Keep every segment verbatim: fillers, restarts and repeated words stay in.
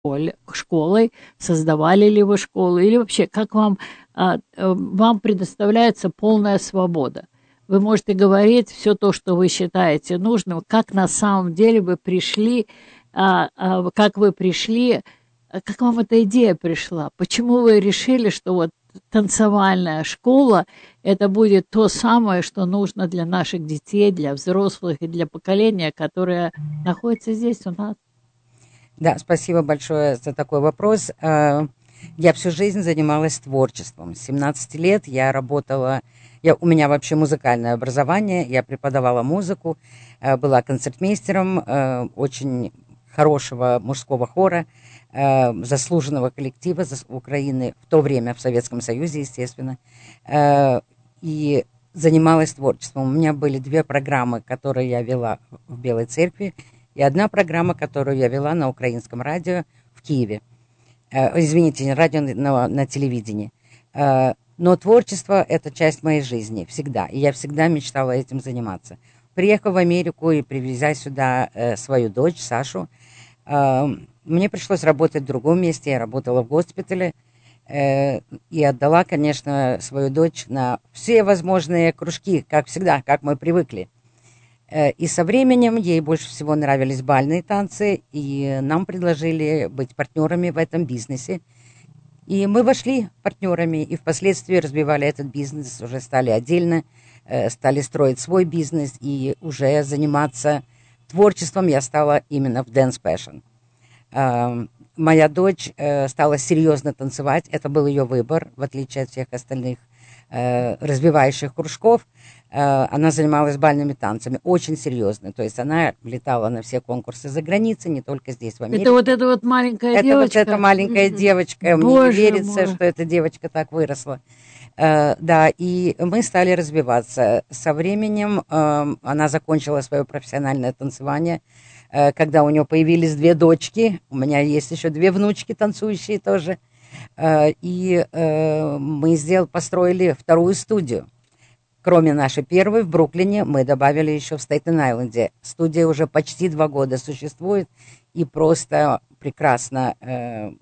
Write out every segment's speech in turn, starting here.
школе, школой, создавали ли вы школу, или вообще, как вам, а, э, вам предоставляется полная свобода. Вы можете говорить все то, что вы считаете нужным, как на самом деле вы пришли, а, а, как вы пришли, а, как вам эта идея пришла, почему вы решили, что вот танцевальная школа – это будет то самое, что нужно для наших детей, для взрослых и для поколения, которое находится здесь у нас. Да, спасибо большое за такой вопрос. Э, Я всю жизнь занималась творчеством. С семнадцати лет я работала, я, у меня вообще музыкальное образование, я преподавала музыку, э, была концертмейстером э, очень хорошего мужского хора, э, заслуженного коллектива зас- Украины, в то время в Советском Союзе, естественно, Э, и занималась творчеством. У меня были две программы, которые я вела в Белой Церкви, и одна программа, которую я вела на украинском радио в Киеве. Э, извините, не радио, на, на телевидении. Э, но творчество – это часть моей жизни всегда, и я всегда мечтала этим заниматься. Приехав в Америку и привезя сюда э, свою дочь Сашу, э, мне пришлось работать в другом месте. Я работала в госпитале э, и отдала, конечно, свою дочь на все возможные кружки, как всегда, как мы привыкли. И со временем ей больше всего нравились бальные танцы, и нам предложили быть партнерами в этом бизнесе. И мы вошли партнерами, и впоследствии развивали этот бизнес, уже стали отдельно, стали строить свой бизнес, и уже заниматься творчеством я стала именно в Dance Passion. Моя дочь стала серьезно танцевать, это был ее выбор, в отличие от всех остальных развивающих кружков. Она занималась бальными танцами очень серьезно. То есть она летала на все конкурсы за границей, не только здесь, в Америке. Это вот эта вот маленькая это девочка? Вот эта маленькая mm-hmm. девочка. Боже Мне не верится, мой. что эта девочка так выросла. Uh, да, и мы стали развиваться. Со временем uh, она закончила свое профессиональное танцевание, uh, когда у нее появились две дочки. У меня есть еще две внучки танцующие тоже. Uh, и uh, мы сделали, построили вторую студию. Кроме нашей первой в Бруклине, мы добавили еще в Стейтен-Айленде. Студия уже почти два года существует, и просто прекрасно э,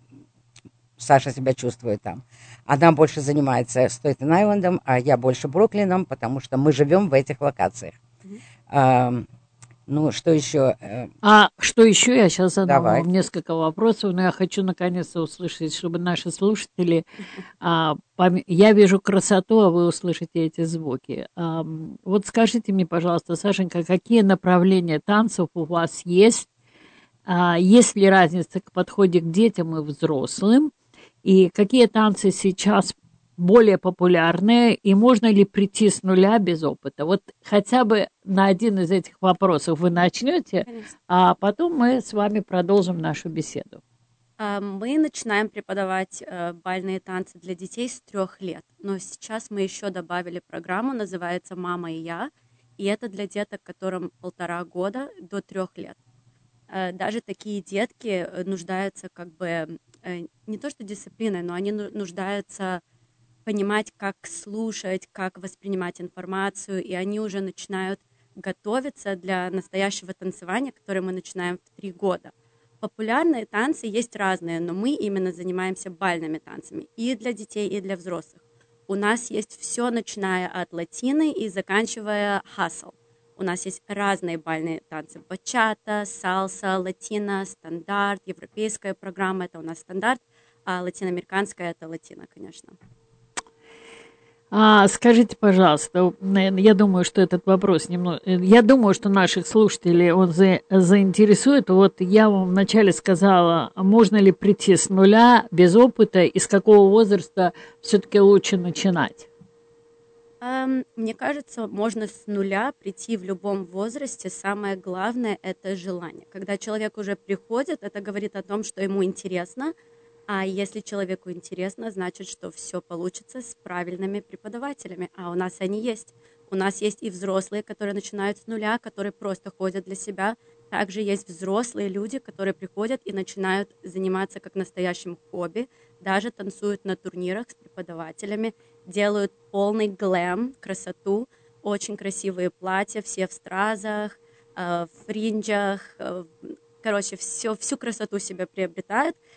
Саша себя чувствует там. Она больше занимается Стейтен-Айлендом, а я больше Бруклином, потому что мы живем в этих локациях. Mm-hmm. А, ну, что еще? А что еще? Я сейчас задам Давай. вам несколько вопросов, но я хочу наконец-то услышать, чтобы наши слушатели... А, пом... Я вижу красоту, а вы услышите эти звуки. А, вот скажите мне, пожалуйста, Сашенька, какие направления танцев у вас есть? А, есть ли разница к подходе к детям и взрослым? И какие танцы сейчас более популярные, и можно ли прийти с нуля без опыта? Вот хотя бы на один из этих вопросов вы начнете, Конечно. А потом мы с вами продолжим нашу беседу. Мы начинаем преподавать бальные танцы для детей с трех лет, но сейчас мы еще добавили программу, называется «Мама и я», и это для деток, которым полтора года до трех лет. Даже такие детки нуждаются как бы не то что дисциплиной, но они нуждаются понимать, как слушать, как воспринимать информацию, и они уже начинают готовиться для настоящего танцевания, которое мы начинаем в три года. Популярные танцы есть разные, но мы именно занимаемся бальными танцами и для детей, и для взрослых. У нас есть все, начиная от латины и заканчивая хасл. У нас есть разные бальные танцы. Бачата, сальса, латино, стандарт, европейская программа – это у нас стандарт, а латиноамериканская – это латино, конечно. А, скажите, пожалуйста, я думаю, что этот вопрос немного... Я думаю, что наших слушателей он за, заинтересует. Вот я вам вначале сказала, можно ли прийти с нуля, без опыта, и с какого возраста все-таки лучше начинать? Мне кажется, можно с нуля прийти в любом возрасте. Самое главное – это желание. Когда человек уже приходит, это говорит о том, что ему интересно. А если человеку интересно, значит, что все получится с правильными преподавателями. А у нас они есть. У нас есть и взрослые, которые начинают с нуля, которые просто ходят для себя. Также есть взрослые люди, которые приходят и начинают заниматься как настоящим хобби, даже танцуют на турнирах с преподавателями, делают полный глэм, красоту, очень красивые платья, все в стразах, в фринджах, короче, все, всю красоту себя приобретают.